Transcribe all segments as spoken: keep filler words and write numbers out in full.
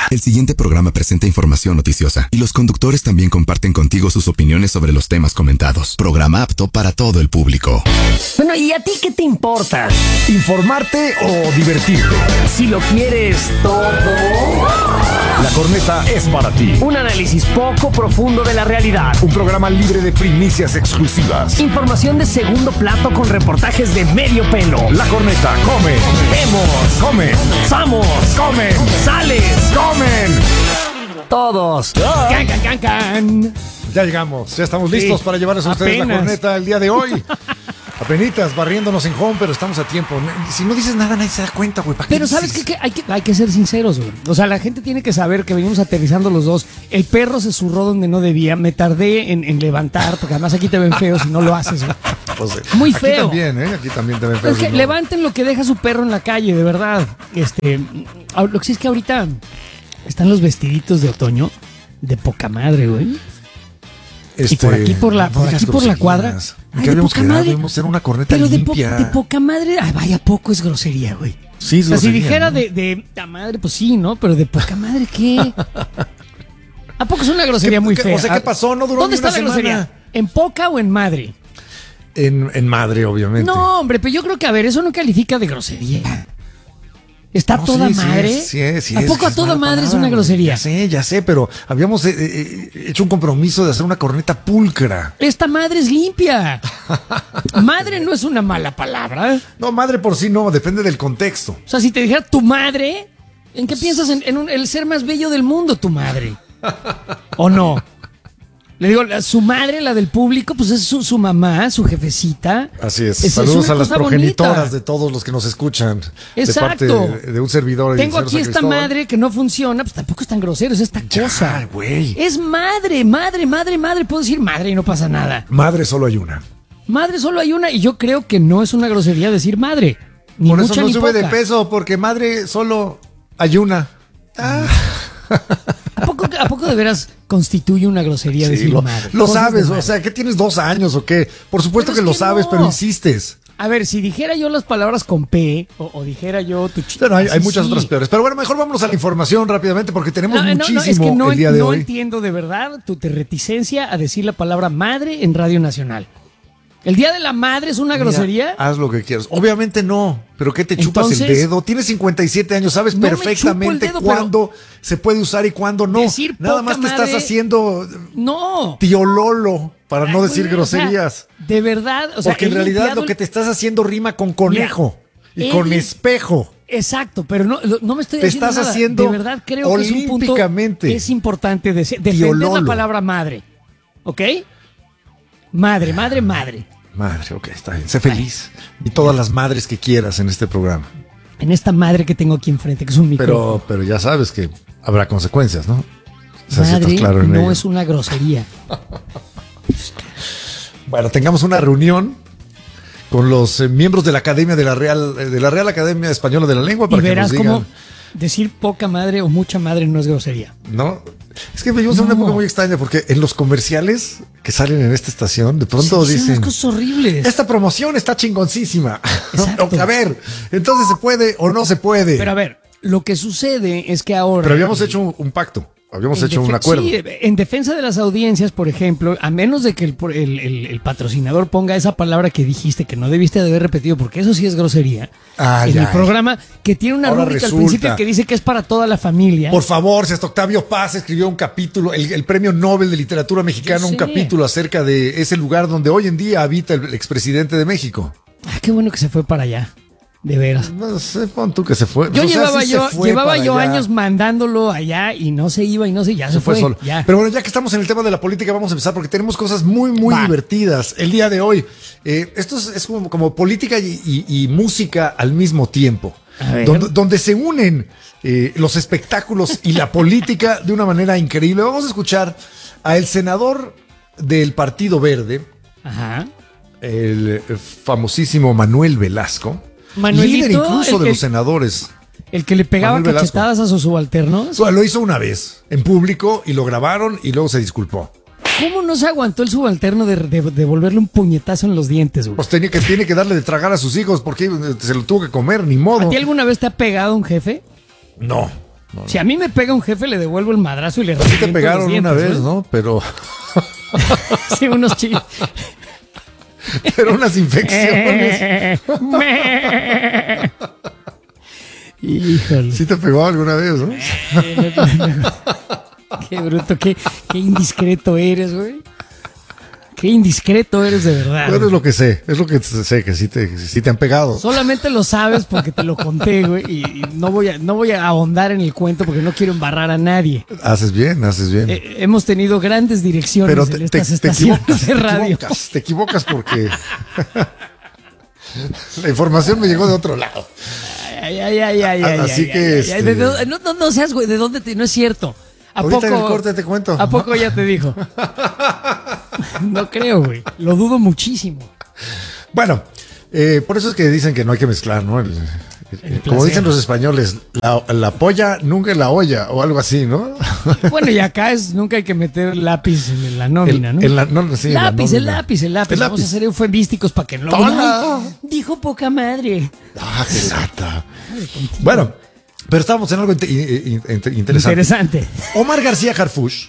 El siguiente programa presenta información noticiosa y los conductores también comparten contigo sus opiniones sobre los temas comentados. Programa apto para todo el público. Bueno, ¿y a ti qué te importa? ¿Informarte o divertirte? Si lo quieres todo... La Corneta es para ti. Un análisis poco profundo de la realidad. Un programa libre de primicias exclusivas. Información de segundo plato con reportajes de medio pelo. La Corneta come. Vemos. Come. Samos. Comen. Sales. Comen. Todos. Can, can, can, can. Ya llegamos. Ya estamos listos Sí. para llevarles a ustedes Apenas. la Corneta el día de hoy. Apenitas barriéndonos en home, pero estamos a tiempo. Si no dices nada, nadie se da cuenta, güey. ¿Para qué Pero ¿sabes dices? qué? Que hay, que hay que ser sinceros, güey. O sea, la gente tiene que saber que venimos aterrizando los dos. El perro se zurró donde no debía. Me tardé en, en levantar, porque además aquí te ven feo si no lo haces, güey. Pues, eh, Muy aquí feo. también, ¿eh? Aquí también te ven feo. Es que ¿no? levanten lo que deja su perro en la calle, de verdad. Este, a- lo que sí es que ahorita están los vestiditos de otoño de poca madre, güey. Este, Y por aquí por la, no por digas aquí por la cuadra. groserías. ¿En Ay, qué de habíamos poca quedado? madre. Debemos ser una corneta Pero de, po- limpia. de poca madre. Ay, vaya, poco es grosería, güey. Sí, es O sea, si grosería, dijera ¿no? de, de la madre, pues sí, ¿no? Pero de poca madre, ¿qué? ¿A poco es una grosería ¿Qué- muy qué- fea? o sea, ¿qué pasó? ¿No duró ¿Dónde ni está una la grosería? semana? ¿En poca o en madre? En, en madre, obviamente. No, hombre, pero yo creo que, a ver, eso no califica de grosería. ¿Está No, toda sí, sí madre? es, sí es, sí ¿A es, poco a es toda mala madre es palabra, una güey. grosería? Ya sé, ya sé, pero habíamos eh, eh, hecho un compromiso de hacer una corneta pulcra. Esta madre es limpia. Madre no es una mala palabra. No, madre por sí no, depende del contexto. O sea, si te dijera tu madre, ¿en qué piensas? En, en un- el ser más bello del mundo, tu madre. ¿O no? Le digo, la- su madre, la del público, pues es su, su mamá, su jefecita. Así es. Es- es Saludos una a las cosa progenitoras bonita. de todos los que nos escuchan. Exacto. De parte de, de un servidor. Tengo el señor aquí San esta Cristóbal. madre que no funciona, pues tampoco es tan grosero, es esta Ya, cosa. güey. Es madre, madre, madre, madre. Puedo decir madre y no pasa nada. Madre solo hay una. Madre solo hay una y yo creo que no es una grosería decir madre. Ni Por mucha eso no ni sube de poca. peso, porque madre solo hay una. Ah. ¿A poco, ¿A poco de veras constituye una grosería Sí, decir lo, madre? lo Cosas de sabes, madre. o sea, ¿qué tienes dos años o qué? Por supuesto Pero que es lo que sabes, no. pero insistes. A ver, si dijera yo las palabras con P o, o dijera yo tu chica. Pero hay, hay muchas otras peores. Pero bueno, mejor vámonos a la información rápidamente porque tenemos No, no, muchísimo no, es que no, el día de no hoy. entiendo de verdad tu te- reticencia a decir la palabra madre en Radio Nacional. ¿El Día de la Madre es una Mira, grosería? haz lo que quieras. Obviamente no, pero ¿qué te chupas Entonces, el dedo? Tienes cincuenta y siete años, sabes no me perfectamente chupo el dedo, cuándo se puede usar y cuándo no. Decir Nada poca más te madre- estás haciendo No. tío Lolo para no Ay, decir güey, o sea, groserías. de verdad, o sea, porque en he realidad limpiado lo que el- te estás haciendo rima con conejo Mira, y he con lim- espejo. Exacto, pero no, lo- no me estoy Te haciendo estás nada. haciendo De verdad creo que es un punto olímpicamente. es importante de- defender la Lolo. palabra madre. ¿Ok? Madre, madre, madre. Madre, ok, está bien. Sé feliz. Y todas las madres que quieras en este programa. En esta madre que tengo aquí enfrente, que es un micrófono. Pero, pero ya sabes que habrá consecuencias, ¿no? O sea, si Madre estás claro en no ello. es una grosería. Bueno, tengamos una reunión con los eh, miembros de la Academia de la Real eh, de la Real Academia Española de la Lengua Y para que verás nos digan, cómo decir poca madre o mucha madre no es grosería. ¿no? Es que vivimos en una No. época muy extraña porque en los comerciales que salen en esta estación de pronto Se dicen unas cosas horribles. esta promoción está chingoncísima. Exacto. A ver, entonces se puede o no se puede. Pero a ver, lo que sucede es que ahora... Pero habíamos hecho un, un pacto, habíamos En hecho un defe- acuerdo. Sí, en defensa de las audiencias, por ejemplo, a menos de que el, el- el- el patrocinador ponga esa palabra que dijiste que no debiste de haber repetido, porque eso sí es grosería, Ay, en el ay. programa que tiene una Ahora rúbrica al resulta. principio que dice que es para toda la familia. Por favor, si hasta Octavio Paz escribió un capítulo, el, el premio Nobel de Literatura Mexicana, Yo un sé. capítulo acerca de ese lugar donde hoy en día habita el expresidente de México. Ah, qué bueno que se fue para allá, de veras. No sé, pon tú que se fue. Yo O sea, llevaba sí se yo, fue llevaba para yo allá. años mandándolo allá y no se iba y no se, ya se, Se fue, fue. solo. Ya. Pero bueno, ya que estamos en el tema de la política, vamos a empezar porque tenemos cosas muy, muy Va. divertidas el día de hoy. Eh, esto es, es como, como política y, y- y música al mismo tiempo, A ver. donde, donde se unen eh, los espectáculos y la política de una manera increíble. Vamos a escuchar a el senador del Partido Verde, Ajá. el eh, famosísimo Manuel Velasco, Manuelito, líder incluso el- de el- los senadores. El que le pegaba Manuel Velasco. cachetadas a sus subalternos. So, Lo hizo una vez en público y lo grabaron y luego se disculpó. ¿Cómo no se aguantó el subalterno de, de, de volverle un puñetazo en los dientes, güey? Pues tiene que, tiene que darle de tragar a sus hijos porque se lo tuvo que comer, ni ¿A modo. ti alguna vez te ha pegado un jefe? No, no, no. Si a mí me pega un jefe, le devuelvo el madrazo y le A ti reviento te pegaron los dientes, una vez, ¿no? ¿no? Pero, Sí, unos chicos. pero unas infecciones. Híjole. Sí te pegó alguna vez, ¿no? Qué bruto, qué, qué indiscreto eres, güey. Qué indiscreto eres de verdad. Bueno, es lo que sé, es lo que sé, que sí te, sí te han pegado. Solamente lo sabes porque te lo conté, güey, y, y no voy a, no voy a ahondar en el cuento porque no quiero embarrar a nadie. Haces bien, haces bien. Eh, hemos tenido grandes direcciones Pero en te, te, estas te estaciones equivocas, de te radio. equivocas, te equivocas porque la información me llegó de otro lado. Ay, ay, ay, ay, ay, Así ay, que, ay, ay, este- de- de- no, no, no seas, güey, ¿de dónde te, no es cierto? ¿A Ahorita poco, en el corte te cuento. ¿A poco ya te dijo? No creo, güey. Lo dudo muchísimo. Bueno, eh, por eso es que dicen que no hay que mezclar, ¿no? El- el- El como placer. dicen los españoles, la, la polla nunca en la olla o algo así, ¿no? Bueno, y acá es, nunca hay que meter lápiz en la nómina, El- ¿no? en la- no, sí, en la lápiz, el nómina. lápiz, el lápiz. El Vamos lápiz. a ser eufemísticos para que no... ¡Hola! Ay, dijo poca madre. Ah, qué lata. Bueno, pero estamos en algo inte- in- in- in- interesante. Interesante. Omar García Harfuch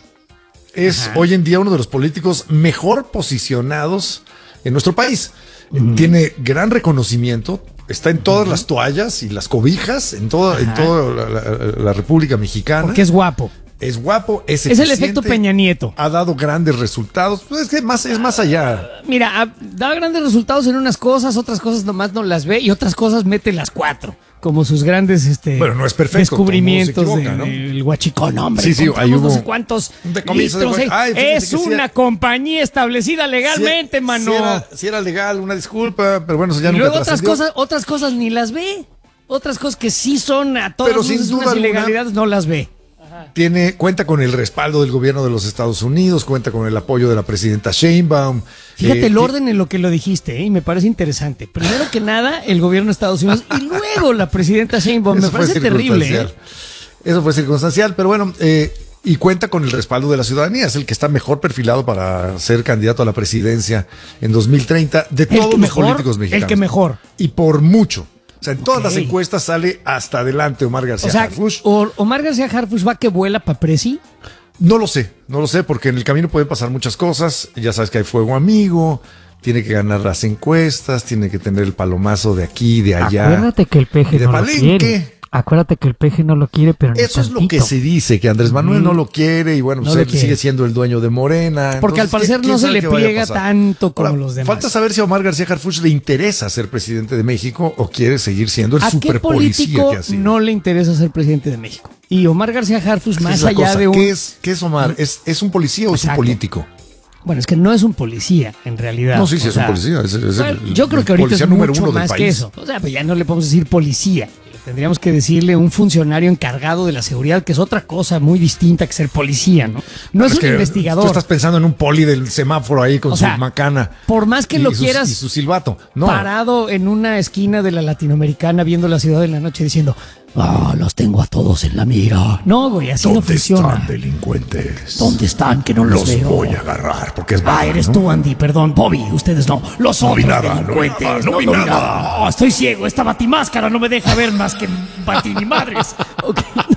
es Ajá. hoy en día uno de los políticos mejor posicionados en nuestro país. Tiene gran reconocimiento, está en todas las toallas y las cobijas en toda, en toda la, la- la República Mexicana. Porque es guapo. Es guapo, es Es el eficiente, efecto Peña Nieto. Ha dado grandes resultados. Pues es que más, es más allá. Mira, a- da grandes resultados en unas cosas, otras cosas nomás no las ve y otras cosas mete las cuatro. Como sus grandes este, Bueno, no es perfecto, descubrimientos todo mundo se equivoca, de- ¿no? del huachicón, hombre. Sí, sí, encontramos ahí hubo no sé cuántos un decomiso de litros, gua- ¿eh? Ay, fíjate Es que sí una era- compañía establecida legalmente, Si- mano. Si era, si era legal, una disculpa, pero bueno, eso ya y nunca luego otras trascendió. cosas, otras cosas ni las ve. Otras cosas que sí son a todas Pero sin luces duda unas alguna- ilegalidades no las ve. Tiene, cuenta con el respaldo del gobierno de los Estados Unidos, cuenta con el apoyo de la presidenta Sheinbaum. Fíjate Eh, el ti- orden en lo que lo dijiste, ¿eh? Y me parece interesante. Primero que nada, el gobierno de Estados Unidos y luego la presidenta Sheinbaum. Me Eso fue parece terrible, ¿eh? circunstancial. Eso fue circunstancial, pero bueno, eh, y cuenta con el respaldo de la ciudadanía. Es el que está mejor perfilado para ser candidato a la presidencia en dos mil treinta de El todos que los mejor, políticos mexicanos. el que mejor. Y por mucho. O sea, en todas las Ok. encuestas sale hasta adelante Omar García O sea, Harfuch. o- Omar García Harfuch va que vuela para presi. No lo sé, no lo sé, porque en el camino pueden pasar muchas cosas. Ya sabes que hay fuego amigo, tiene que ganar las encuestas, tiene que tener el palomazo de aquí, de allá. Acuérdate que el y peje de no lo Palenque. quiere. Acuérdate que el peje no lo quiere, pero ni Eso es lo que tantito. se dice, que Andrés Manuel no lo quiere y bueno, No pues lo él quiere. sigue siendo el dueño de Morena. Porque al Entonces, parecer ¿quién- no quién se sabe le qué vaya a pliega pasar? tanto como Ahora, los demás. Falta saber si a Omar García Harfuch le interesa ser presidente de México o quiere seguir siendo el ¿A qué superpolicía político que ha sido. no le interesa ser presidente de México? Y Omar García Harfuch, Esa es más la allá cosa. de un... ¿Qué es, qué es Omar? ¿Es, ¿Es un policía o es un Exacto. político? Bueno, es que no es un policía, en realidad. No, sí, sí, O es un sea, policía. Es, es bueno, el- yo creo el que ahorita policía es número mucho uno del más que país. eso. O sea, pues ya no le podemos decir policía. Tendríamos que decirle un funcionario encargado de la seguridad, que es otra cosa muy distinta que ser policía, ¿no? No es, un que investigador. Tú estás pensando en un poli del semáforo ahí con O su sea, macana. por más que y- lo y su- quieras Y su silbato. No. parado en una esquina de la latinoamericana viendo la ciudad en la noche diciendo, ah, los tengo a todos en la mira. No, güey, así no ¿Dónde funciona. están delincuentes? ¿Dónde están? Que no los, Los veo. voy a agarrar porque es Ah, verdad, eres ¿no? tú, Andy, perdón. Bobby, ustedes no. Los No vi otros nada, no vi delincuentes. nada, no vi nada. No, estoy ciego. Esta batimáscara no me deja ver más que batinimadres. Ok.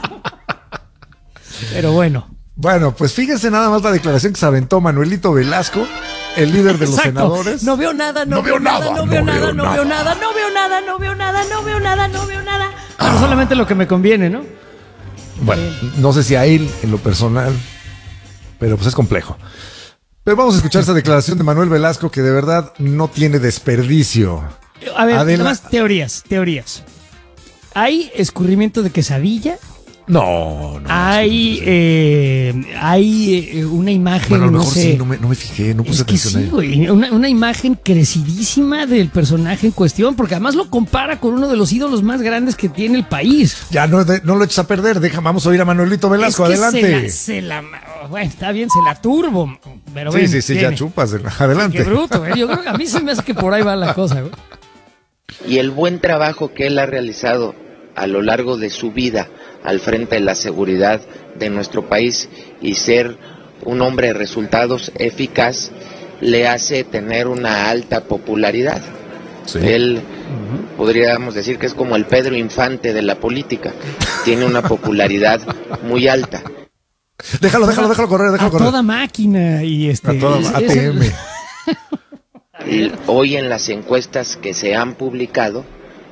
Pero bueno. Bueno, pues fíjense nada más la declaración que se aventó Manuelito Velasco, el líder de los Exacto. senadores. No veo nada, no, No veo veo nada, nada, no veo no nada, veo no veo nada, no veo nada, no veo nada, no veo nada, no veo nada. Bueno, solamente lo que me conviene, ¿no? Bueno, no sé si a él en lo personal, pero pues es complejo. Pero vamos a escuchar esa declaración de Manuel Velasco que de verdad no tiene desperdicio. A ver, Adela- nada más teorías, teorías. ¿Hay escurrimiento de quesadilla? No, no. Hay, eh, hay eh, una imagen, Bueno, a lo no mejor sé. sí, no me, no me fijé, no puse Es que atención a sí, él. güey, una, una imagen crecidísima del personaje en cuestión, porque además lo compara con uno de los ídolos más grandes que tiene el país. Ya no, de- no lo eches a perder, deja, vamos a oír a Manuelito Velasco, Es que adelante. Se la, se la- bueno, está bien, se la turbo, pero Sí, ven, sí, sí, viene. ya chupas, adelante. Qué bruto, ¿eh? Yo creo que a mí se me hace que por ahí va la cosa, güey. Y el buen trabajo que él ha realizado a lo largo de su vida al frente de la seguridad de nuestro país y ser un hombre de resultados eficaz le hace tener una alta popularidad. Sí. Él podríamos decir que es como el Pedro Infante de la política. Tiene una popularidad muy alta. Déjalo, déjalo, déjalo correr, déjalo a correr. toda máquina y este. A toda es- A T M. es- Y hoy en las encuestas que se han publicado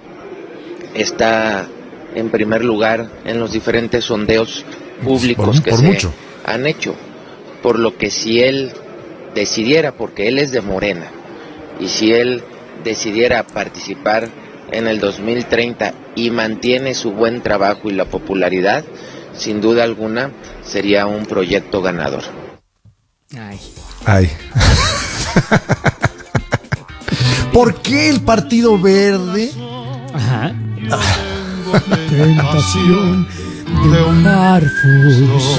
está en primer lugar en los diferentes sondeos públicos Por- que por se mucho. han hecho. Por lo que si él decidiera, porque él es de Morena, y si él decidiera participar en el dos mil treinta y mantiene su buen trabajo y la popularidad, sin duda alguna sería un proyecto ganador. Ay. Ay. ¿Por qué el Partido Verde? Ajá. Tentación de un Harfus.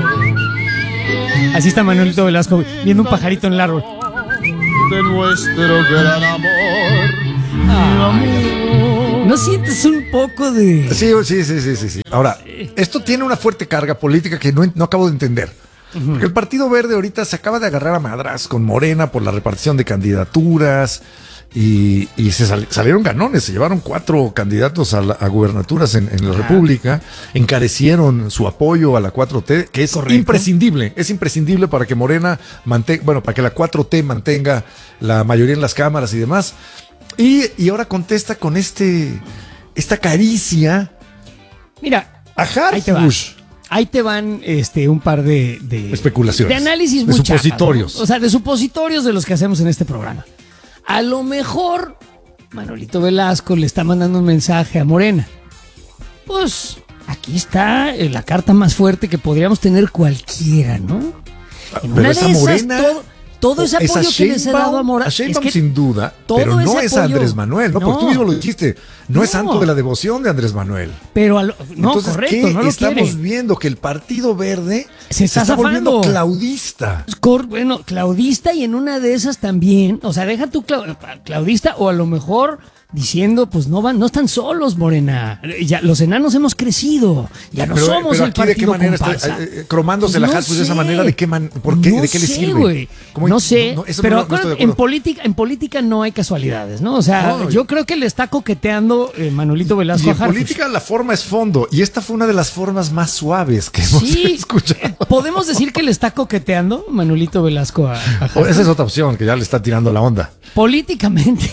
Así está Manuelito Velasco viendo un pajarito en el árbol. De nuestro gran amor. Ay, ¿no sientes un poco de...? Sí, sí, sí, sí, sí, sí. Ahora, esto tiene una fuerte carga política que no, no acabo de entender. Porque el Partido Verde ahorita se acaba de agarrar a madras con Morena por la repartición de candidaturas y, y se sal- salieron ganones, se llevaron cuatro candidatos a, la- a gubernaturas en, en la República, encarecieron su apoyo a la cuatro T, que es Correcto. imprescindible, es imprescindible para que Morena mantenga, bueno, para que la cuatro T mantenga la mayoría en las cámaras y demás. Y, y ahora contesta con este, esta caricia Mira, a ahí te va. Harfush. Ahí te van este, un par de, de Especulaciones. De análisis De muy chafas, supositorios. ¿no? O sea, de supositorios de los que hacemos en este programa. A lo mejor Manolito Velasco le está mandando un mensaje a Morena. Pues aquí está eh, la carta más fuerte que podríamos tener cualquiera, ¿no? En Pero esa Morena, todo, todo ese es a apoyo que les he dado a Morena. A Sheinbaum sin duda, todo pero no ese es apoyo- Andrés Manuel, ¿no? No. Porque tú mismo lo dijiste, no, es No. santo de la devoción de Andrés Manuel. Pero a lo- no, Entonces, correcto, ¿qué no lo estamos quiere. viendo? Que el Partido Verde Se está volviendo zafando. claudista. Cor- bueno, claudista y en una de esas también, o sea, deja tu clau- claudista o a lo mejor diciendo, pues no van, no están solos, Morena. Ya los enanos hemos crecido, ya no Pero, somos pero el aquí de qué partido manera está comparsa. eh, eh, cromándose Pues la no Harfush de esa sé. manera, ¿de qué man, por qué, No de qué le sé, sirve? güey. ¿Cómo- No sé, no, eso pero no- no estoy de acuérdate, en acuerdo. política, en política no hay casualidades, ¿no? O sea, No. yo creo que le está coqueteando eh, Manolito Velasco Y a en Harfush. política la forma es fondo, y esta fue una de las formas más suaves que hemos Sí, escuchado. podemos decir que le está coqueteando Manolito Velasco a, a O Harfush. esa es otra opción, que ya le está tirando la onda. Políticamente,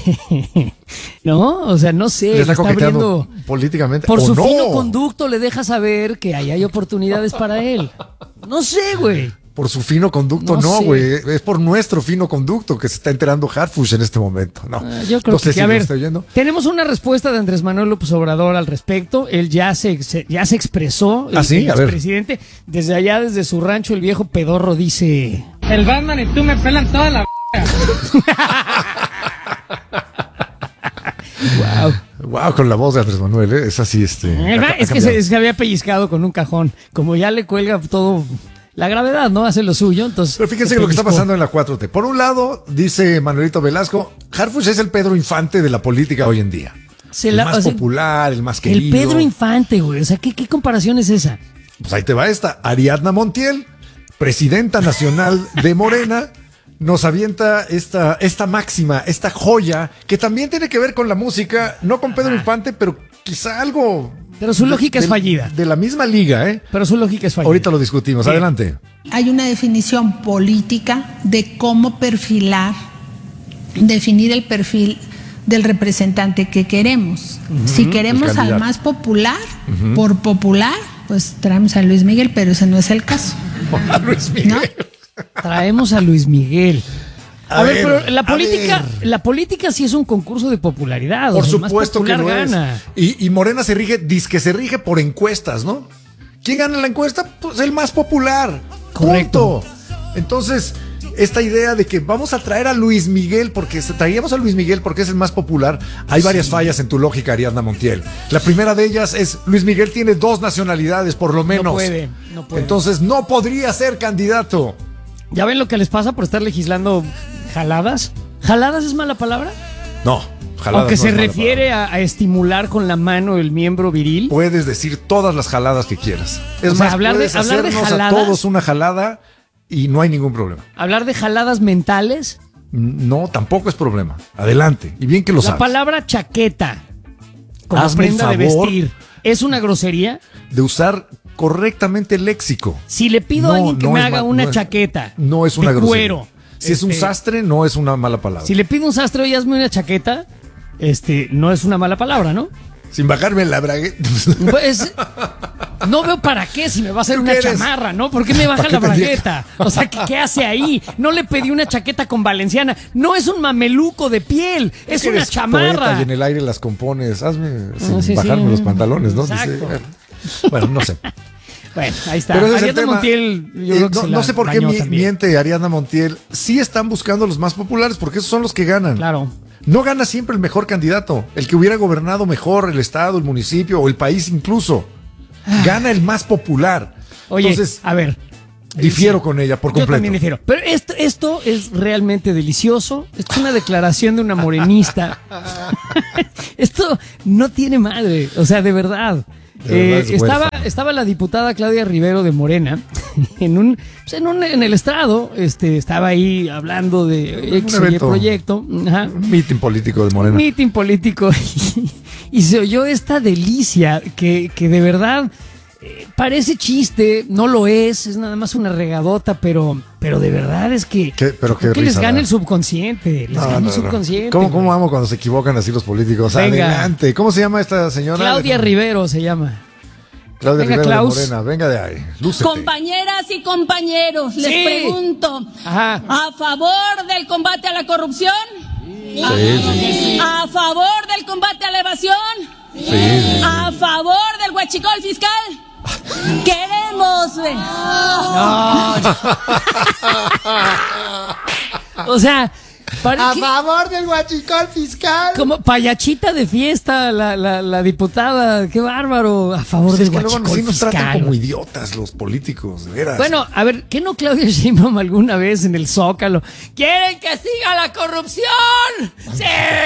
¿no? O sea, no sé, Le le está está coqueteando abriendo. políticamente. Por ¿o su no? fino conducto le deja saber que ahí hay oportunidades para él. No sé, güey. Por su fino conducto, No no, sé. güey. Es por nuestro fino conducto que se está enterando Harfush en este momento. No, Ah, Yo creo no sé que, si a lo ver, está oyendo. tenemos una respuesta de Andrés Manuel López Obrador al respecto. Él ya se, se- ya se expresó. ¿Ah, sí? El A ver. expresidente, desde allá, desde su rancho, el viejo pedorro dice... El Batman y tú me pelan toda la... Wow. Wow, con la voz de Andrés Manuel, ¿eh? Es así, este. ha- ha Es que se, cambiado. se había pellizcado con un cajón. Como ya le cuelga todo... La gravedad, ¿no? Hace lo suyo, entonces... Pero fíjense se lo que está pellizcó. pasando en la cuatro T. Por un lado, dice Manuelito Velasco, Harfush es el Pedro Infante de la política hoy en día. Se el la- más o sea, popular, el más El querido. Pedro Infante, güey. O sea, ¿qué, qué comparación es esa? Pues ahí te va esta. Ariadna Montiel, presidenta nacional de Morena, nos avienta esta, esta máxima, esta joya, que también tiene que ver con la música, no con Pedro Infante, pero quizá algo... Pero su lógica de- es fallida. De la misma liga, ¿eh? Pero su lógica es fallida. Ahorita lo discutimos. Sí. Adelante. Hay una definición política de cómo perfilar, definir el perfil del representante que queremos. Si queremos El al candidato. más popular, por popular, pues traemos a Luis Miguel, pero ese no es el caso. Luis Miguel. ¿No? Traemos a Luis Miguel. A, A ver, ver, pero la a política, ver. la política sí es un concurso de popularidad. Por o sea, el más supuesto que popular lo gana. es. Y, y Morena se rige, dice que se rige por encuestas, ¿no? ¿Quién gana la encuesta? Pues el más popular. Correcto. Punto. Entonces, esta idea de que vamos a traer a Luis Miguel, porque se- traíamos a Luis Miguel porque es el más popular, hay varias fallas en tu lógica, Ariadna Montiel. La primera de ellas es, Luis Miguel tiene dos nacionalidades, por lo menos. puede, no puede. Entonces, no podría ser candidato. ¿Ya ven lo que les pasa por estar legislando jaladas? ¿Jaladas es mala palabra? No, jaladas Aunque no se es mala refiere a, a estimular con la mano el miembro viril. Puedes decir todas las jaladas que quieras. Es O sea, más, hablar de- puedes hablar de hacernos a jaladas. todos una jalada y no hay ningún problema. Hablar de jaladas mentales. No, tampoco es problema. Adelante. Y bien que lo La sabes. palabra chaqueta como Hazme el prenda de favor vestir, ¿es una grosería? de usar correctamente el léxico. Si le pido No, a alguien que no me es haga ma- una no es- chaqueta No es una de grosería. cuero. Si es un este, sastre, no es una mala palabra. Si le pido un sastre, oye, hazme una chaqueta, este, no es una mala palabra, ¿no? Sin bajarme la bragueta. Pues no veo para qué si me va a hacer ¿Tú una qué eres? chamarra, ¿no? ¿Por qué me baja ¿Para la qué tendría bragueta? O sea, ¿qué, qué hace ahí? No le pedí una chaqueta con valenciana. No es un mameluco de piel, es que una eres chamarra. poeta y en el aire las compones. Hazme sin sí, bajarme sí. los pantalones, ¿no? Exacto. Dice, bueno, no sé. Bueno, ahí está. Pero ese es el Ariadna tema. Montiel, yo Eh, creo que no, se no la sé por qué bañó mi- también. miente Ariadna Montiel. Sí están buscando los más populares porque esos son los que ganan. Claro. No gana siempre el mejor candidato, el que hubiera gobernado mejor el estado, el municipio o el país incluso. Gana el más popular. Oye, Entonces, a ver. difiero con ella por Yo completo. también difiero. Pero esto, esto es realmente delicioso. Esto es una declaración de una morenista. Esto no tiene madre. O sea, de verdad. De verdad Eh, es estaba, huérfano. estaba la diputada Claudia Rivero de Morena en un, pues en un en el estrado, este, estaba ahí hablando de X o Y evento. proyecto, ajá, Un meeting político de Morena. meeting político y, y se oyó esta delicia que, que de verdad eh, parece chiste, no lo es, es nada más una regadota, pero, pero de verdad es que, ¿Qué? Pero qué creo que les risa gana da. el subconsciente, les No, gana no, el no. subconsciente. ¿Cómo, güey. ¿Cómo amo cuando se equivocan así los políticos? Venga. Adelante. ¿Cómo se llama esta señora? Claudia Rivero se llama. Claudia Venga, Rivero Klaus. de Morena. Venga de ahí. Lúcete. Compañeras y compañeros, les Sí. pregunto, Ajá. ¿a favor del combate a la corrupción? Sí, sí. ¿A favor del combate a la evasión? Sí, sí. ¿A favor del huachicol fiscal? Queremos ver. O sea, para A que- favor del huachicol fiscal. como payachita de fiesta la, la, la diputada, qué bárbaro, a favor Pues del es que luego huachicol sí nos tratan fiscal. como idiotas los políticos, de veras. Bueno, a ver, ¿qué no Claudia Sheinbaum alguna vez en el Zócalo? ¿Quieren que siga la corrupción? ¡Sí!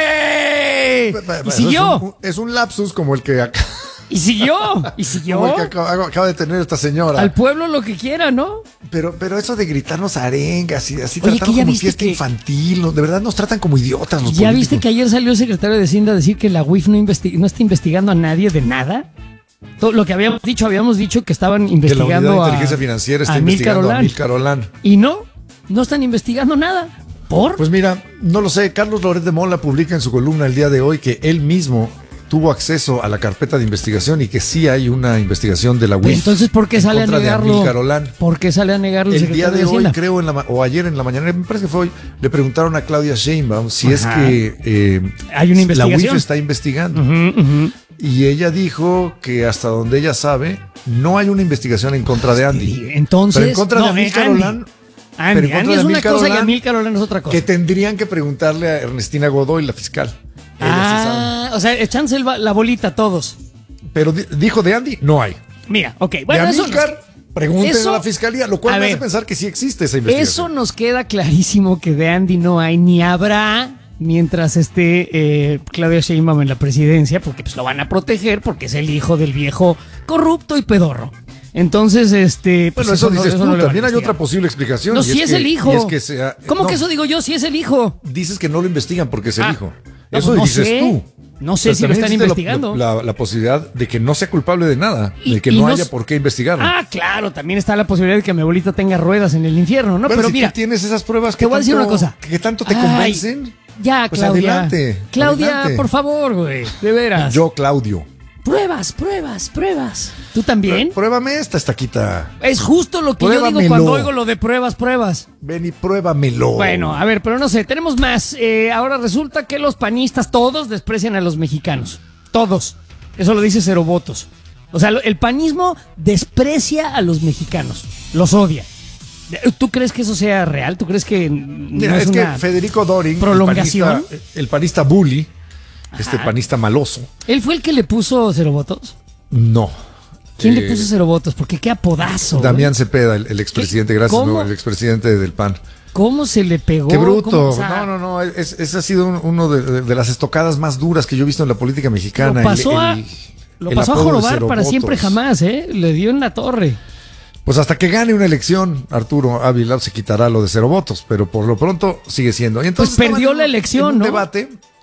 Pa- pa- Y eso siguió, Es un, es un lapsus como el que, acá- y siguió, y como el siguió. que acaba, acaba de tener esta señora. Al pueblo lo que quiera, ¿no? Pero, pero eso de gritarnos arengas y así Oye, tratarnos que ya como viste fiesta que- infantil, ¿no? De verdad nos tratan como idiotas los ¿Ya políticos. viste que ayer salió el secretario de Hacienda a decir que la U I F no, investi- no está investigando a nadie de nada? Todo lo que habíamos dicho, habíamos dicho que estaban que la investigando Unidad de a, Inteligencia Financiera está a investigando Amílcar a Olán. Amílcar Olán. Y no, no están investigando nada. ¿Por? Pues mira, no lo sé, Carlos Loret de Mola publica en su columna el día de hoy que él mismo tuvo acceso a la carpeta de investigación y que sí hay una investigación de la U I F. Entonces, ¿por qué en sale a contra de negarlo? Amílcar Olán. ¿Por qué sale a negarlo el, El día secretario de hoy, Hacienda? creo, en la, ma- o ayer en la mañana, me parece que fue hoy, le preguntaron a Claudia Sheinbaum si es Ajá. que eh, Hay una la U I investigación. F está investigando. Ujú, ujú. Y ella dijo que hasta donde ella sabe, no hay una investigación en contra de Andy. Entonces, Pero en contra no, de Amílcar eh, Andy. Olán, Andy, pero en contra Andy de es una Amílcar cosa y Olán, Amílcar Olán es otra cosa. que tendrían que preguntarle a Ernestina Godoy, la fiscal. Ella sí sabe. Ah, o sea, echándose el ba- la bolita todos. Pero di- dijo de Andy, no hay. Mira, ok. Bueno, de eso, Amílcar, pregunten eso- a la fiscalía, lo cual a me hace ver, pensar que sí existe esa eso investigación. nos queda clarísimo que de Andy no hay ni habrá mientras esté eh, Claudia Sheinbaum en la presidencia, porque pues lo van a proteger porque es el hijo del viejo corrupto y pedorro. Entonces, este, pues Bueno, eso, no- dices eso tú, no le van a también hay investigar. otra posible explicación. No, y si es, que- el hijo. y es que sea- ¿Cómo no, que eso digo yo? Si es el hijo. Dices que no lo investigan porque es el Ah, hijo. no, Eso pues no dices sé. tú. No sé Pero si lo también están existe investigando. La, la- la posibilidad de que no sea culpable de nada, Y- de que y no no haya s- por qué investigarlo. Ah, claro, también está la posibilidad de que mi abuelita tenga ruedas en el infierno, ¿no? Bueno, Pero si mira, tú tienes esas pruebas te que voy a decir tanto- una cosa. que tanto te Ay, convencen. Ya, pues Claudia. adelante, Claudia, adelante. por favor, güey, de veras. Yo, Claudio. Pruebas, pruebas, pruebas. ¿Tú también? Pruébame esta estaquita. Es justo lo que yo digo Pruébamelo. cuando oigo lo de pruebas, pruebas. Ven y pruébamelo. Bueno, a ver, pero no sé, tenemos más. Eh, ahora resulta que los panistas todos desprecian a los mexicanos. Todos. Eso lo dice Cero Votos. O sea, lo- el panismo desprecia a los mexicanos. Los odia. ¿Tú crees que eso sea real? ¿Tú crees que no Mira, es, es, que una Federico Doring, prolongación? el panista, el panista bully, este Ajá. panista maloso, ¿Él fue el que le puso Cero Votos? no. ¿Quién Eh, le puso Cero Votos? Porque qué apodazo. Damián Cepeda, el, el expresidente, ¿Qué? gracias, ¿Cómo? no, el expresidente del P A N. ¿Cómo se le pegó? Qué bruto. ¿Cómo? O sea, no, no, no. Es, ese ha sido un- uno de, de- de las estocadas más duras que yo he visto en la política mexicana. Lo pasó El- a, el- lo el pasó a apodo de jorobar Cero para Votos. siempre jamás, ¿eh? Le dio en la torre. Pues hasta que gane una elección, Arturo Ávila se quitará lo de cero votos, pero por lo pronto sigue siendo. Y entonces Pues perdió estaban en la un- elección, en un ¿no? debate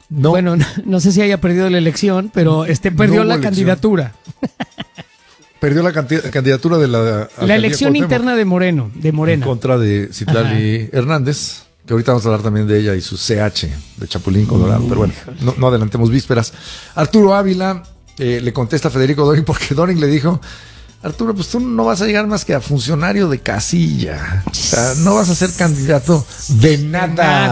No. Bueno, no, no sé si haya perdido la elección, pero este perdió No la elección. candidatura. Perdió la canti- candidatura de la La elección interna de Moreno, de Morena. En contra de Citlali Hernández, que ahorita vamos a hablar también de ella y su C H de Chapulín Colorado. Pero bueno, no, no adelantemos vísperas. Arturo Ávila eh, le contesta a Federico Doring porque Doring le dijo: Arturo, pues tú no vas a llegar más que a funcionario de casilla. O sea, no vas a ser candidato de nada.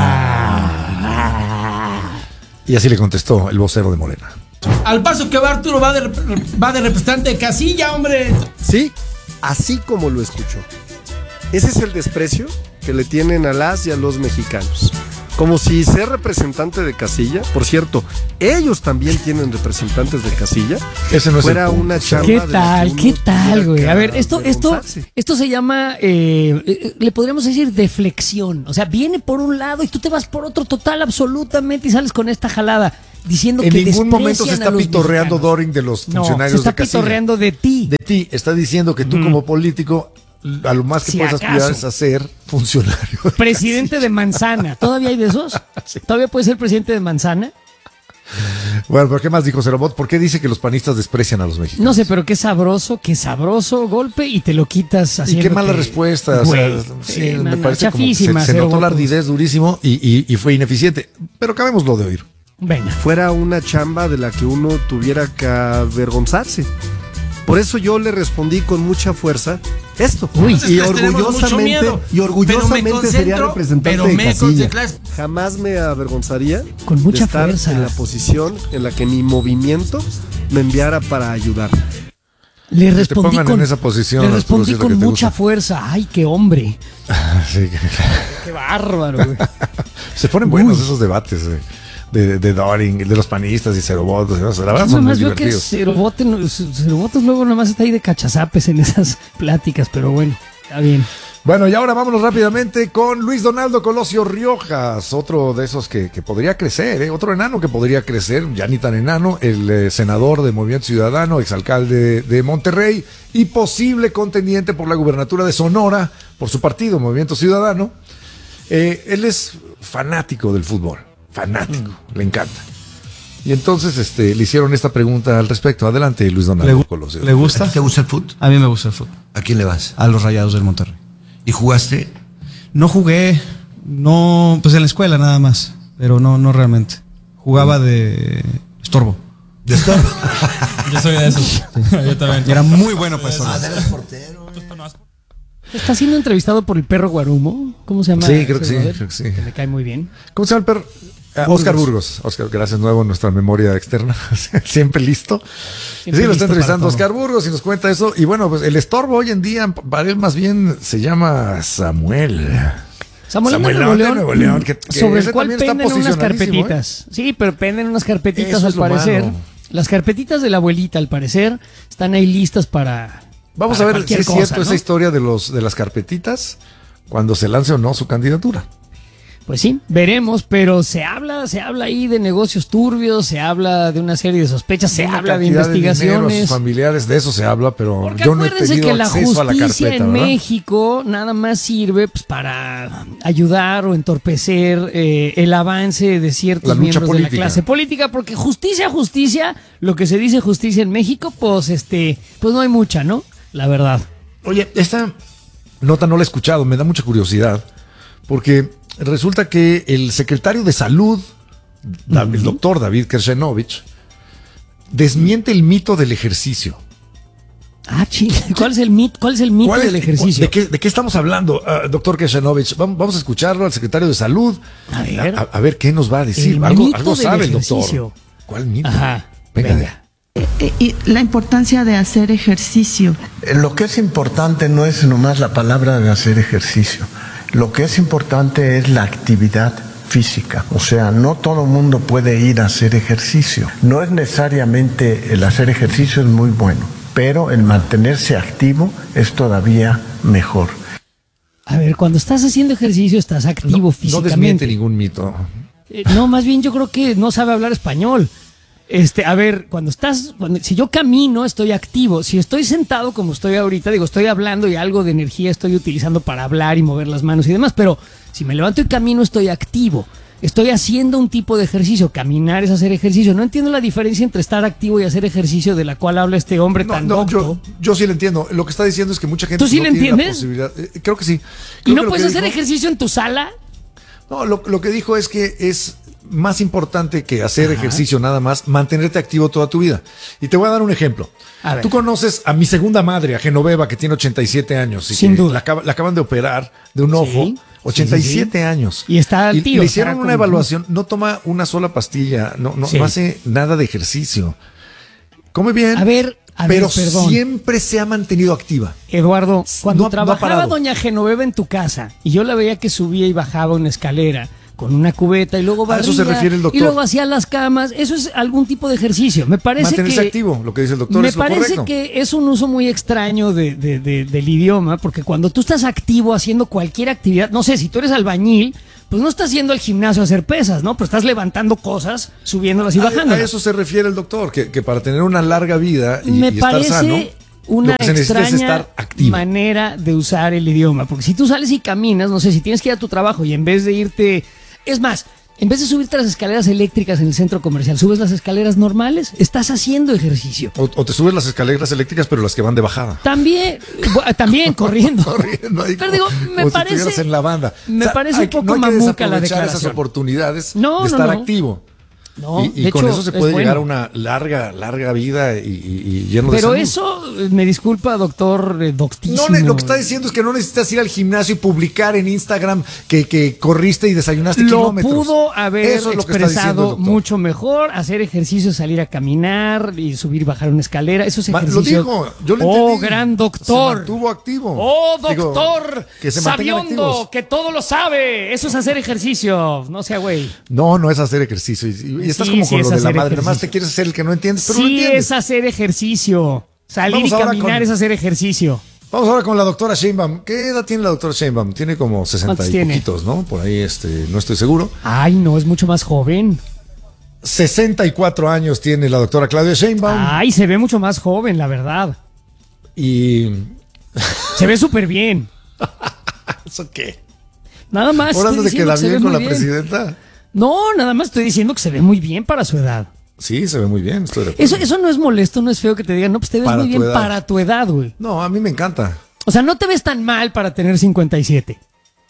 Nada. Y así le contestó el vocero de Morena. Al paso que va Arturo va de, va de representante de casilla, hombre. Sí, así como lo escuchó. Ese es el desprecio que le tienen a las y a los mexicanos. Como si ser representante de casilla, por cierto, ellos también tienen representantes de casilla, Ese no es fuera el punto. una chamba. ¿Qué de la tal? que uno ¿Qué tal, tuviera güey? que A ver, esto, esto, avergonzarse. esto se llama, eh, eh, le podríamos decir deflexión. O sea, viene por un lado y tú te vas por otro total, absolutamente, y sales con esta jalada diciendo En que ningún momento se desprecian está a los pitorreando mexicanos. Doring de los No, funcionarios se está de casilla. pitorreando de ti. De ti. Está diciendo que tú, como político, a lo más que Si puedes acaso. aspirar es a ser funcionario. de Presidente de Manzana. ¿Todavía hay de esos? ¿Todavía puede ser presidente de Manzana? Bueno, pero ¿qué más dijo Cerobot? ¿Por qué dice que los panistas desprecian a los mexicanos? No sé, pero qué sabroso, qué sabroso golpe y te lo quitas así. Y qué mala respuesta. O sea, sí, me parece como que se, se notó la ardidez durísimo y, y, y fue ineficiente. Pero acabémoslo de oír. Venga. Fuera una chamba de la que uno tuviera que avergonzarse. Por eso yo le respondí con mucha fuerza esto. Uy. Entonces, y les tenemos mucho orgullosamente, miedo. y orgullosamente Pero me sería concentro, representante pero de me casilla. concentro. Jamás me avergonzaría Con mucha de estar fuerza. en la posición en la que mi movimiento me enviara para ayudar. Le te respondí pongan con, en esa posición, le Arturo, respondí si es lo con que te mucha gusta. fuerza. Ay, qué hombre. Sí, que- Qué bárbaro, güey. se ponen buenos esos debates eh, de, de Doring, de los panistas y Cerobot. La verdad Yo son muy nomás veo que divertidos. Cerobote, Cerobotes luego nomás está ahí de cachazapes en esas pláticas, pero bueno, está bien. Bueno, y ahora vámonos rápidamente con Luis Donaldo Colosio Riojas, otro de esos que, que podría crecer, ¿eh? Otro enano que podría crecer, ya ni tan enano, el eh, senador de Movimiento Ciudadano, exalcalde de Monterrey y posible contendiente por la gubernatura de Sonora por su partido, Movimiento Ciudadano. Eh, él es fanático del fútbol, fanático, le encanta. Y entonces este, le hicieron esta pregunta al respecto. Adelante, Luis Donaldo Colosio. ¿Le gusta? ¿Te gusta el fútbol? A mí me gusta el fútbol. ¿A quién le vas? A los Rayados del Monterrey. ¿Y jugaste? No jugué, no, pues en la escuela nada más, pero no, no realmente. Jugaba de estorbo. ¿De estorbo? Yo soy de esos. Sí. Yo también. Y era muy bueno para estorbo. Ah, eres portero. Está siendo entrevistado por el perro Guarumo. ¿Cómo se llama? Sí, creo que ese sí, brother? creo que sí. Que me cae muy bien. ¿Cómo se llama el perro? Ah, Oscar Burgos. Oscar, gracias nuevo en nuestra memoria externa. Siempre listo. Siempre sí, lo listo está entrevistando para Oscar Burgos y nos cuenta eso. Y bueno, pues el estorbo hoy en día, para él más bien se llama Samuel. Samuel, Samuel de Nuevo León de León, Nuevo León, que- que sobre ese el cual también está penden unas posicionadísimo, carpetitas. Sí, pero penden unas carpetitas Eso al es lo parecer. malo. Las carpetitas de la abuelita, al parecer, están ahí listas para. Vamos para a ver si cualquier es cosa, cierto ¿no? esa historia de los de las carpetitas cuando se lance o no su candidatura. Pues sí, veremos, pero se habla, se habla ahí de negocios turbios, se habla de una serie de sospechas, se Una habla de cantidad dinero a investigaciones. sus familiares, de eso se habla, pero Porque yo no he acuérdense tenido que la acceso a la justicia carpeta, en ¿verdad? México nada más sirve pues, para ayudar o entorpecer eh, el avance de ciertos La lucha miembros de la política. clase política, porque justicia, justicia, lo que se dice justicia en México, pues este, pues no hay mucha, ¿no? La verdad. Oye, esta nota no la he escuchado, me da mucha curiosidad, porque resulta que el secretario de Salud, Da- el doctor David Kershenovich, desmiente el mito del ejercicio. Ah, ching, ¿cuál es el mito, cuál es el mito ¿Cuál es- del ejercicio? ¿De qué, de qué estamos hablando, ah, doctor Kershenovich? Vamos, vamos a escucharlo al secretario de Salud, A ver. a, a ver qué nos va a decir. El Algo, mito algo del sabe el doctor. ejercicio. ¿Cuál mito? Ajá, Venga, venga. Eh, y la importancia de hacer ejercicio. Lo que es importante no es nomás la palabra de hacer ejercicio. Lo que es importante es la actividad física. O sea, no todo mundo puede ir a hacer ejercicio. No es necesariamente el hacer ejercicio es muy bueno, pero el mantenerse activo es todavía mejor. A ver, cuando estás haciendo ejercicio estás activo No físicamente. desmiente ningún mito. Eh, no, más bien yo creo que no sabe hablar español. Este, a ver, cuando estás, cuando, si yo camino, estoy activo. Si estoy sentado como estoy ahorita, digo, estoy hablando y algo de energía estoy utilizando para hablar y mover las manos y demás, pero si me levanto y camino, estoy activo. estoy haciendo un tipo de ejercicio. Caminar es hacer ejercicio. No entiendo la diferencia entre estar activo y hacer ejercicio de la cual habla este hombre No, tan no, docto. yo, yo sí lo entiendo. Lo que está diciendo es que mucha gente ¿Tú sí no le tiene la entiendes? posibilidad. Eh, creo que sí. ¿Y Creo no que lo puedes que hacer dijo- ejercicio en tu sala? No, lo, lo que dijo es que es más importante que hacer ejercicio nada más, mantenerte activo toda tu vida. Y te voy a dar un ejemplo. A ver. Tú conoces a mi segunda madre, a Genoveva, que tiene ochenta y siete años. Y Sin que duda. La, acaba- la acaban de operar de un ojo. Sí, ochenta y siete sí, sí, sí. años. Y está al Y tiro, le hicieron está una con- evaluación. No toma una sola pastilla. No, no, Sí. no hace nada de ejercicio. Come bien. A ver, a ver, pero perdón. siempre se ha mantenido activa. Eduardo, cuando No- no ha trabajaba parado. doña Genoveva en tu casa y yo la veía que subía y bajaba una escalera con una cubeta y luego A eso barría se refiere el doctor. y luego hacía las camas, eso es algún tipo de ejercicio. Me parece Mantenerse que activo, lo que dice el doctor me es lo parece correcto. que es un uso muy extraño de, de- de- del idioma, porque cuando tú estás activo haciendo cualquier actividad, no sé, si tú eres albañil, pues no estás yendo al gimnasio a hacer pesas, ¿no? Pero estás levantando cosas, subiéndolas y A- bajándolas. A eso se refiere el doctor, que, que para tener una larga vida y, Me y estar parece sano, una lo que se necesita es extraña estar activo. manera de usar el idioma. Porque si tú sales y caminas, no sé, si tienes que ir a tu trabajo y en vez de irte... Es más, en vez de subirte a las escaleras eléctricas en el centro comercial, subes las escaleras normales, estás haciendo ejercicio. O, o te subes las escaleras eléctricas, pero las que van de bajada. También, bu- también corriendo. Corriendo ahí Pero como- digo, me como si parece... estuvieras en la banda. Me parece hay un que- poco no hay que mamuca la desaprovechar esas declaración. oportunidades No, de no, estar no. activo. No, y y de con hecho, eso se es puede llegar bueno. a una larga, larga vida y, y- y lleno de Pero salud. eso, eh, me disculpa, doctor, eh, doctísimo. No, ne- lo que está diciendo es que no necesitas ir al gimnasio y publicar en Instagram que, que corriste y desayunaste Lo kilómetros. pudo haber Eso es lo que está diciendo el expresado doctor. mucho mejor, hacer ejercicio, salir a caminar y subir y bajar una escalera, eso es Ma- ejercicio. Lo dijo, yo lo Oh, entendí. gran Se doctor. mantuvo activo. Oh, Digo, doctor, que se mantengan sabiondo, activos. que todo lo sabe, eso es hacer ejercicio, no sea güey. No, no es hacer ejercicio. Y, y estás Sí, como sí con es lo de la hacer madre. Nada más ejercicio. te quieres hacer el que no entiendes, pero lo Sí entiendes. es hacer ejercicio, salir Vamos y ahora caminar con- es hacer ejercicio. Vamos ahora con la doctora Sheinbaum. ¿Qué edad tiene la doctora Sheinbaum? Tiene como sesenta ¿Cuántos y tiene? poquitos, ¿no? Por ahí este, no estoy seguro. Ay, no, es mucho más joven. sesenta y cuatro años tiene la doctora Claudia Sheinbaum. Ay, se ve mucho más joven, la verdad. Y... Se ve súper bien. ¿Eso qué? Nada más. Ahora estoy no te diciendo queda que se bien ve con muy la presidenta. No, nada más estoy diciendo que se ve muy bien para su edad. Sí, se ve muy bien, estoy de acuerdo. Eso, eso no es molesto, no es feo que te digan, no, pues te ves Para muy tu bien edad. para tu edad, güey. No, a mí me encanta. O sea, no te ves tan mal para tener cincuenta y siete.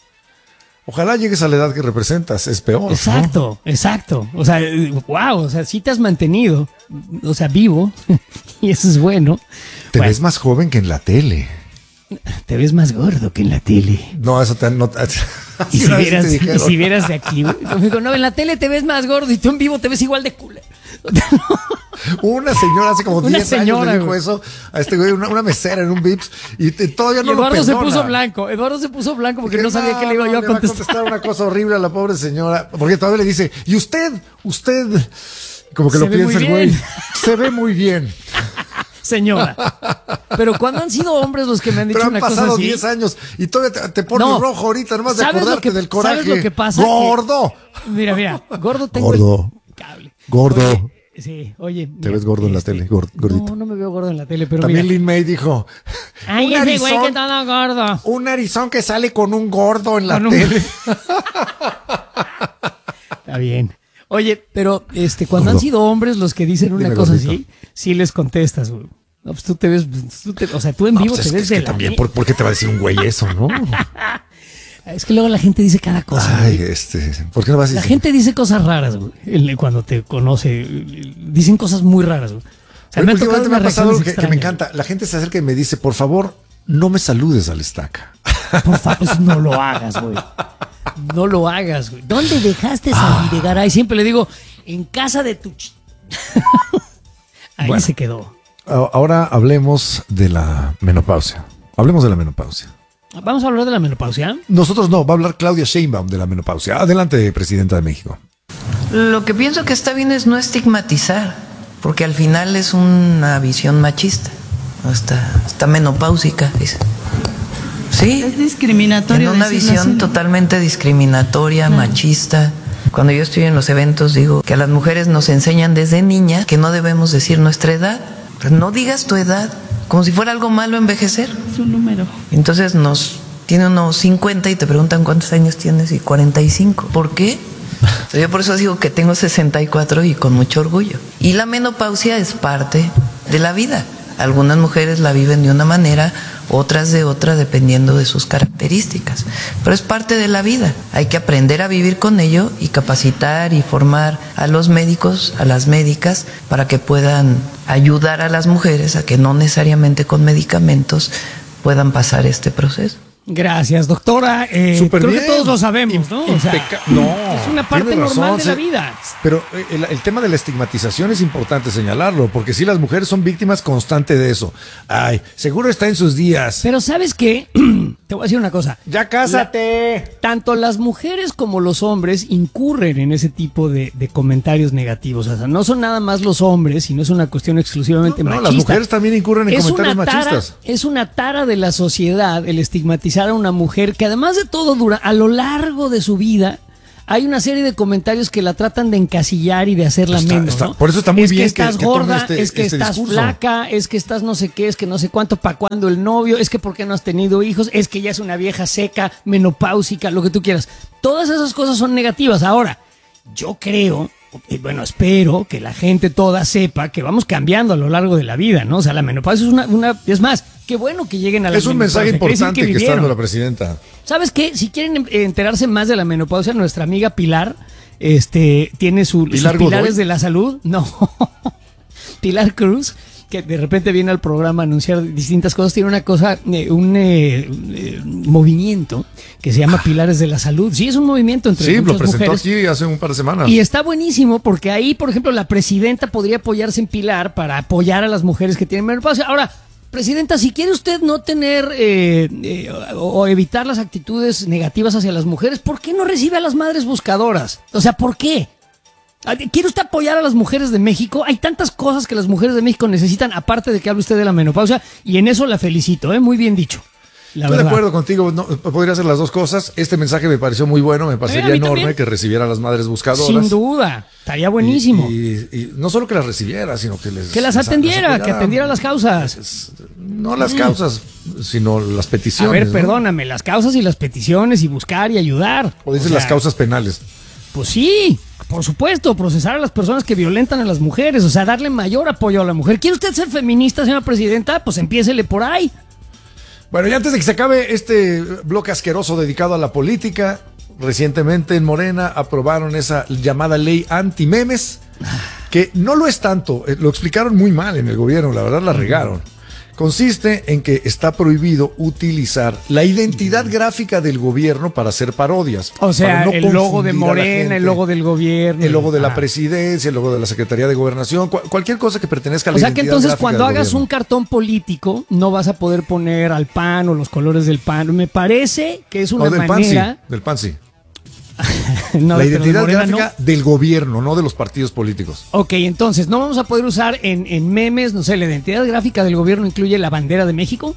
Ojalá llegues a la edad que representas, es peor. ¿no? Exacto, exacto. O sea, wow, o sea, sí te has mantenido, o sea, vivo, y eso es bueno. Te Bueno, ves más joven que en la tele. te ves más gordo que en la tele. No, eso te... No, Y si, una vez vieras, te y dijeron. si vieras de aquí, güey. Me dijo, no, en la tele te ves más gordo y tú en vivo te ves igual de culo. Una señora hace como Una diez años señora, le dijo güey. eso a este güey, una, una mesera en un Vips, y te- todavía no Y Eduardo lo se perdona. puso blanco. Eduardo se puso blanco porque Que no sabía que le iba yo a le va contestar. una cosa horrible a la pobre señora, porque todavía le dice, y usted, usted, como que Se lo ve muy piensa el güey, bien. se ve muy bien. Señora. Pero cuando han sido hombres los que me han dicho Pero han una cosa pasado así. diez años y todavía te, te pones No. rojo ahorita, nomás de ¿Sabes lo acordarte que- del coraje. ¿sabes lo que pasa? ¡Gordo! Que- mira, mira, gordo tengo Gordo. el cable. Gordo. Oye, sí, oye. Te mira, ves gordo en la este, tele, gor- gordito. No, no me veo gordo en la tele, pero También mira. Lin May dijo, Ay, un ese güey narizón- que todo gordo. un narizón que sale con un gordo en la Con un- tele. Está bien. Oye, pero este, cuando Gordo. han sido hombres los que dicen una Dime, cosa gordito. así, sí les contestas, güey. No, pues tú te ves, tú te- o sea, tú en No, vivo pues te es, ves es de que la también, mi- ¿por, por qué te va a decir un güey eso, no? Es que luego la gente dice cada cosa. Ay, güey. este, ¿por qué no vas a La decir? gente dice cosas raras, güey. el- Cuando te conoce, dicen cosas muy raras, güey. O sea, A mí me ha últimamente tocado me ha unas pasado algo que, reacciones que me extrañas. encanta. La gente se acerca y me dice, por favor, no me saludes al estaca. Por favor, pues no lo hagas, güey. No lo hagas, güey. ¿Dónde dejaste a Videgaray? Siempre le digo, en casa de tu... ch-". Ahí Bueno. se quedó. A- Ahora hablemos de la menopausia. Hablemos de la menopausia. Vamos a hablar de la menopausia. Nosotros no, va a hablar Claudia Sheinbaum de la menopausia. Adelante, presidenta de México. Lo que pienso que está bien es no estigmatizar, porque al final es una visión machista, está, está menopáusica. Es, sí, Es discriminatorio. en una decirlo visión así, ¿no? totalmente discriminatoria, Claro. machista. Cuando yo estoy en los eventos digo que a las mujeres nos enseñan desde niñas que no debemos decir nuestra edad. Pues no digas tu edad, como si fuera algo malo envejecer. Es un número. Entonces nos tiene unos cincuenta y te preguntan cuántos años tienes y cuarenta y cinco. ¿Por qué? Entonces, yo por eso digo que tengo sesenta y cuatro y con mucho orgullo. Y la menopausia es parte de la vida. Algunas mujeres la viven de una manera, otras de otra, dependiendo de sus características. Pero es parte de la vida. Hay que aprender a vivir con ello y capacitar y formar a los médicos, a las médicas, para que puedan ayudar a las mujeres a que no necesariamente con medicamentos puedan pasar este proceso. Gracias, doctora. Eh, Súper creo bien. que todos lo sabemos, ¿no? O sea, Impeca- no, es una parte tiene normal razón, de la sí. vida. Pero el, el tema de la estigmatización es importante señalarlo, porque sí, las mujeres son víctimas constantes de eso. Ay, seguro está en sus días. Pero ¿sabes qué? Te voy a decir una cosa. Ya cásate. La- tanto las mujeres como los hombres incurren en ese tipo de, de comentarios negativos. O sea, no son nada más los hombres, y no es una cuestión exclusivamente No, no, machista. las mujeres también incurren en Es comentarios una tara- machistas. Es una tara de la sociedad el estigmatizar a una mujer que, además de todo, dura a lo largo de su vida hay una serie de comentarios que la tratan de encasillar y de hacerla Está- menos, está- ¿no? por eso está muy es bien que que- estás que tome gorda, este- es que este estás discurso. flaca, es que estás no sé qué, es que no sé cuánto, para cuándo el novio, es que por qué no has tenido hijos, es que ya es una vieja seca, menopáusica, lo que tú quieras. Todas esas cosas son negativas. Ahora, yo creo, y bueno, espero que la gente toda sepa que vamos cambiando a lo largo de la vida, ¿no? O sea, la menopausia es una, una es más, qué bueno que lleguen a la Es un mensaje menopausia, quiere decir importante que, está vivieron. dando la presidenta. ¿Sabes qué? Si quieren eh, enterarse más de la menopausia, nuestra amiga Pilar este, tiene su, sus ¿Pilar pilares Godoy? de la salud. No, Pilar Cruz, que de repente viene al programa a anunciar distintas cosas, tiene una cosa, eh, un eh, eh, movimiento que se llama Pilares de la Salud. Sí, es un movimiento entre Sí, lo muchas presentó mujeres. aquí hace un par de semanas. Y está buenísimo porque ahí, por ejemplo, la presidenta podría apoyarse en Pilar para apoyar a las mujeres que tienen menopausia. Ahora, presidenta, si quiere usted no tener eh, eh, o, o evitar las actitudes negativas hacia las mujeres, ¿por qué no recibe a las madres buscadoras? O sea, ¿por qué? ¿Quiere usted apoyar a las mujeres de México? Hay tantas cosas que las mujeres de México necesitan, aparte de que hable usted de la menopausia, y en eso la felicito, ¿eh? Muy bien dicho. La Estoy verdad. de acuerdo contigo, no, podría hacer las dos cosas. Este mensaje me pareció muy bueno, me parecería Eh, a mí enorme también. que recibiera a las madres buscadoras. Sin duda, estaría buenísimo. Y, y- y no solo que las recibiera, sino que les... que las les- atendiera, les que apoyara. atendiera las causas. No las Mm. causas, sino las peticiones. A ver, ¿no? perdóname, las causas y las peticiones y buscar y ayudar. O dices O sea, las causas penales. Pues sí, por supuesto, procesar a las personas que violentan a las mujeres, o sea, darle mayor apoyo a la mujer. ¿Quiere usted ser feminista, señora presidenta? Pues empiécele por ahí. Bueno, y antes de que se acabe este bloque asqueroso dedicado a la política, recientemente en Morena aprobaron esa llamada ley anti-memes, que no lo es tanto, eh, lo explicaron muy mal en el gobierno, la verdad la regaron. Consiste en que está prohibido utilizar la identidad gráfica del gobierno para hacer parodias. O sea, para no el logo de confundir a la Morena, gente. el logo del gobierno. El logo de la Ajá. presidencia, el logo de la Secretaría de Gobernación, cu- cualquier cosa que pertenezca a la O sea que identidad entonces gráfica cuando del hagas gobierno. un cartón político no vas a poder poner al P A N o los colores del P A N. Me parece que es una No, del manera... PAN sí, del PAN sí. No, la pero de identidad Morena gráfica del gobierno, no de los partidos políticos. Ok, entonces no vamos a poder usar en, en memes, no sé, la identidad gráfica del gobierno incluye la bandera de México.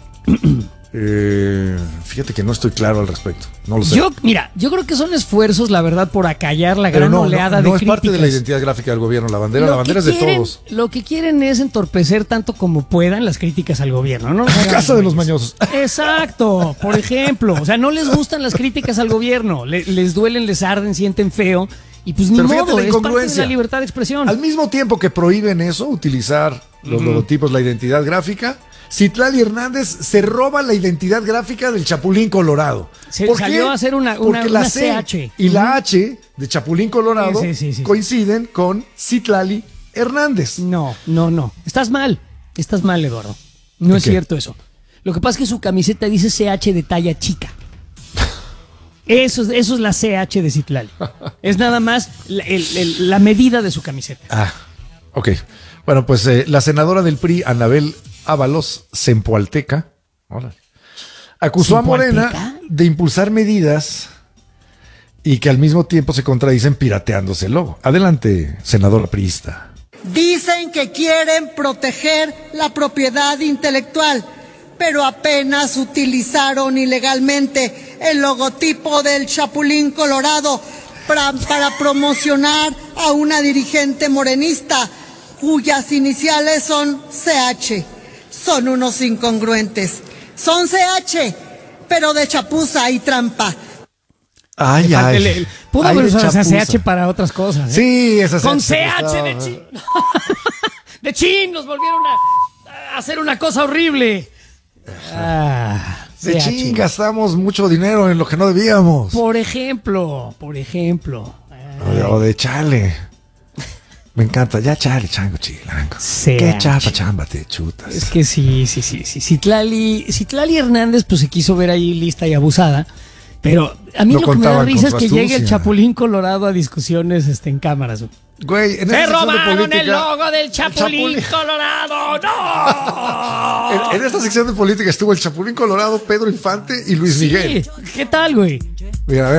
Eh, fíjate que no estoy claro al respecto. No lo sé. Yo, mira, yo creo que son esfuerzos, la verdad, por acallar la Pero gran no, oleada no, no de es parte de la críticas. identidad gráfica del gobierno. La bandera, Lo la bandera es que de quieren- todos. Lo que quieren es entorpecer tanto como puedan las críticas al gobierno, ¿no? Casa de los mañosos. Exacto, por ejemplo. O sea, no les gustan las críticas al gobierno. Le- les duelen, les arden, sienten feo. Y pues ni Pero fíjate modo, la es parte de incongruencia. la libertad de expresión. Al mismo tiempo que prohíben eso, utilizar los Ujú. logotipos, la identidad gráfica, Citlali Hernández se roba la identidad gráfica del Chapulín Colorado. Se ¿Por salió qué? a hacer una- una- Porque la una C C H. y la Ujú. H de Chapulín Colorado Sí, sí, sí, sí. coinciden con Citlali Hernández. No, no, no. Estás mal. Estás mal, Eduardo. No es qué? cierto eso. Lo que pasa es que su camiseta dice C H de talla chica. Eso, es- eso es la C H de Citlali. Es nada más la, el- el- la medida de su camiseta. Ah, ok. Bueno, pues eh, la senadora del P R I, Anabel Ábalos Zempoalteca, órale, acusó a Morena ¿Zempoalteca? de impulsar medidas y que al mismo tiempo se contradicen pirateándose el logo. Adelante, senadora priista. Dicen que quieren proteger la propiedad intelectual, pero apenas utilizaron ilegalmente el logotipo del Chapulín Colorado para, para promocionar a una dirigente morenista cuyas iniciales son C H. Son unos incongruentes. Son C H, pero de chapuza y trampa. Ay, Le falta ay. el- el- Pudo Aire haber usado esa chapuza. C H para otras cosas. ¿eh? Sí, esa Con C C H H de chin. De chin, nos volvieron a, a hacer una cosa horrible. Ah, De C H. ching, gastamos mucho dinero en lo que no debíamos. Por ejemplo, por ejemplo. O de, o de chale. Me encanta. Ya chale, chango chilango. C Qué H. chapa chamba te chutas. Es que sí, sí, sí, sí. Citlali, Citlali Hernández, pues se quiso ver ahí lista y abusada. Pero a mí No lo que me da contaban risa es con que su llegue el astucia. Chapulín Colorado a discusiones este, en cámaras. Güey, en ¡Se esta sección de robaron política- el logo del Chapulín, Chapulín. Colorado! ¡No! En, en esta sección de política estuvo el Chapulín Colorado, Pedro Infante y Luis Sí, Miguel. ¿qué tal, güey? Mira, a